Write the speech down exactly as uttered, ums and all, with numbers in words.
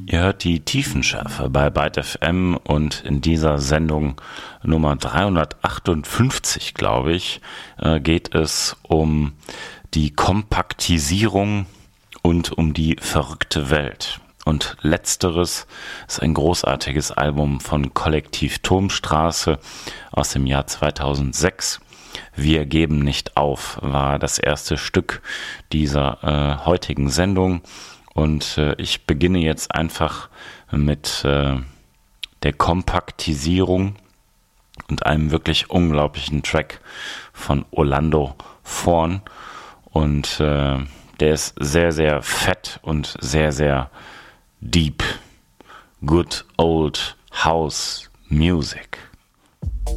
Ihr hört die Tiefenschärfe bei Byte F M und in dieser Sendung Nummer dreihundertachtundfünfzig, glaube ich, äh, geht es um die Kompaktisierung und um die verrückte Welt. Und letzteres ist ein großartiges Album von Kollektiv Turmstraße aus dem Jahr zweitausendsechs. Wir geben nicht auf war das erste Stück dieser äh, heutigen Sendung. Und äh, ich beginne jetzt einfach mit äh, der Kompaktisierung und einem wirklich unglaublichen Track von Orlando Thorn. Und äh, der ist sehr, sehr fett und sehr, sehr deep. Good old house music.